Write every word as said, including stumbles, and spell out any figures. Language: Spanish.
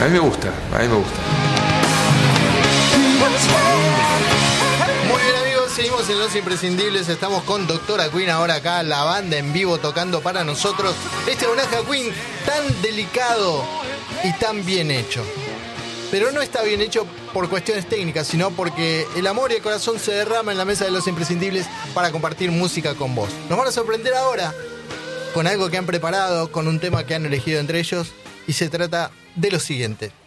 A mí me gusta, a mí me gusta. Muy bien, amigos, seguimos en Los Imprescindibles. Estamos con Doctora Queen ahora acá, la banda en vivo tocando para nosotros este homenaje a Queen tan delicado y tan bien hecho. Pero no está bien hecho por cuestiones técnicas, sino porque el amor y el corazón se derraman en la mesa de Los Imprescindibles para compartir música con vos. Nos van a sorprender ahora con algo que han preparado, con un tema que han elegido entre ellos, y se trata de lo siguiente.